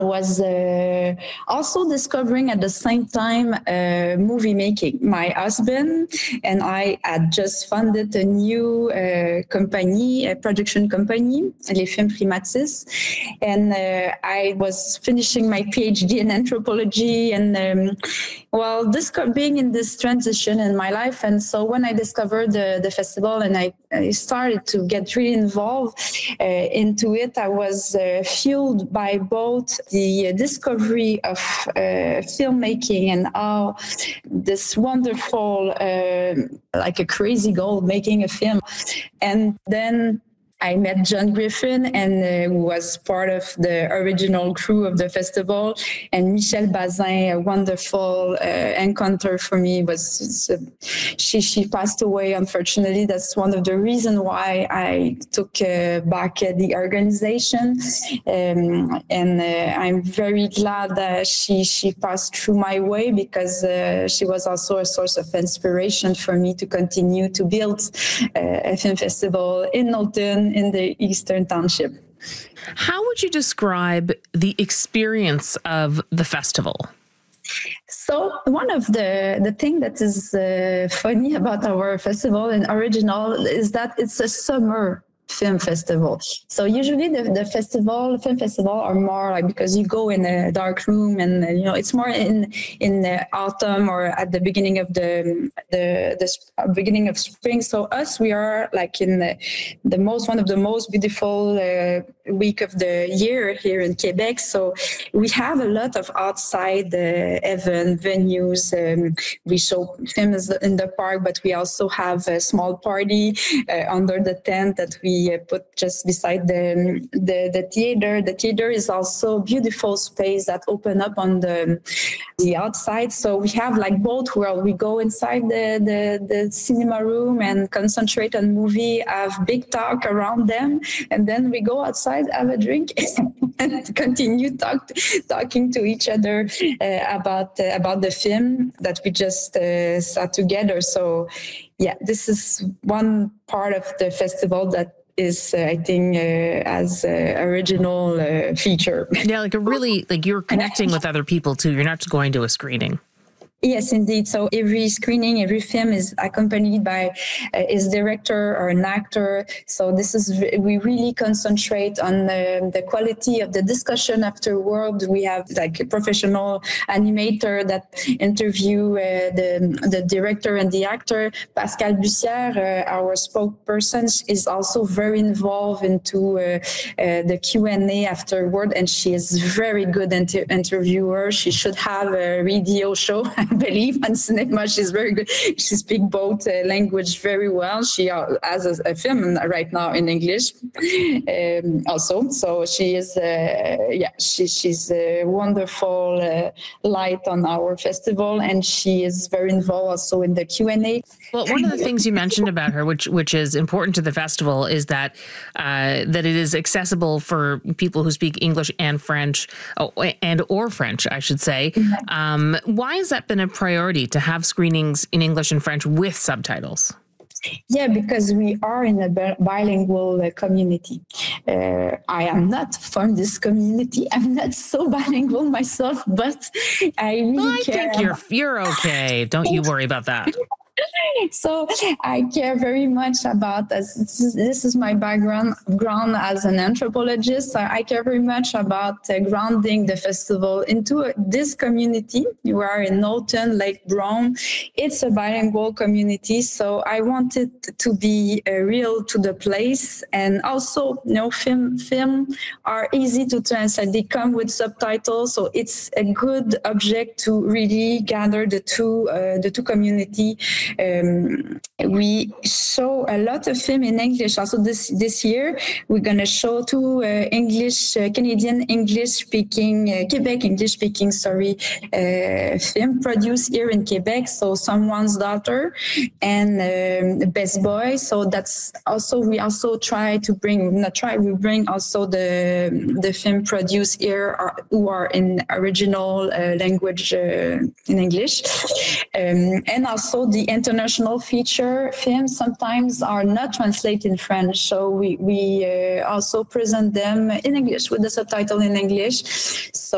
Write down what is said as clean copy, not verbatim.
was also discovering at the same time movie making. My husband and I had just funded a new company, a production company, Les Films Primatis, and I was finishing my PhD in anthropology and being in this transition in my life. And so when I discovered the festival and I started to get really involved into it, I was fueled by both the discovery of filmmaking and how this wonderful, like a crazy goal, making a film. And then I met John Griffin, and who was part of the original crew of the festival, and Michelle Bazin, a wonderful encounter for me. She passed away, unfortunately. That's one of the reasons why I took back the organization, and I'm very glad that she passed through my way, because she was also a source of inspiration for me to continue to build a film festival in Knowlton, in the Eastern Township. How would you describe the experience of the festival? So one of the thing that is funny about our festival and original is that it's a summer film festival. So usually the film festival are more like, because you go in a dark room and it's more in the autumn or at the beginning of the beginning of spring. So we are like in one of the most beautiful week of the year here in Quebec. So we have a lot of outside event venues. We show films in the park, but we also have a small party under the tent that we put just beside the theater. The theater is also a beautiful space that open up on the outside. So we have like both world. We go inside the cinema room and concentrate on movie, have big talk around them, and then we go outside, have a drink, and continue talking to each other about the film that we just saw together. So yeah, this is one part of the festival that is, I think, as original feature. Yeah, like you're connecting with other people too. You're not just going to a screening. Yes, indeed. So every screening, every film is accompanied by its director or an actor. So we really concentrate on the quality of the discussion afterward. We have like a professional animator that interview the director and the actor. Pascal Bussière, our spokesperson, is also very involved into the Q&A afterward, and she is very good interviewer. She should have a radio show. I believe on cinema. She's very good. She speaks both language very well. She has a film right now in English also. So she is, she's a wonderful light on our festival, and she is very involved also in the Q&A. Well, one of the things you mentioned about her, which is important to the festival, is that it is accessible for people who speak English and French, or French, I should say. Why has that been a priority to have screenings in English and French with subtitles? Yeah, because we are in a bilingual community. I am not from this community. I'm not so bilingual myself, but I really care. I think you're okay. Don't you worry about that. So I care very much about this. This is my background as an anthropologist. I care very much about grounding the festival into this community. We are in Knowlton, Lake Brown. It's a bilingual community, so I want it to be real to the place. And also, film are easy to translate. They come with subtitles, so it's a good object to really gather the two community. We show a lot of film in English. Also this year, we're going to show two Canadian English-speaking, Quebec English-speaking, film produced here in Quebec. So Someone's Daughter and Best Boy. So that's also, we also try to bring, we bring also the film produced here who are in original language in English. And also the international feature films sometimes are not translated in French, so we also present them in English with the subtitle in English. So